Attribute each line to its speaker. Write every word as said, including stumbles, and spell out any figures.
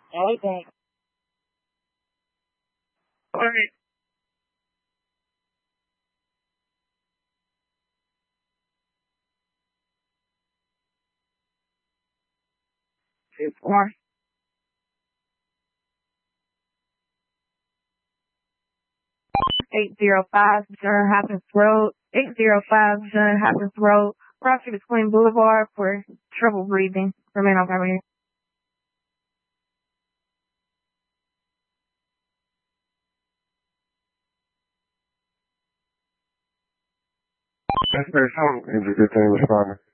Speaker 1: Okay. All right. Two, four. Eight zero five John Hopkins Road. Eight zero five John Hopkins Road. Crossing between Boulevard for trouble breathing. Remain on camera.
Speaker 2: That's very sound. Is a good thing responding.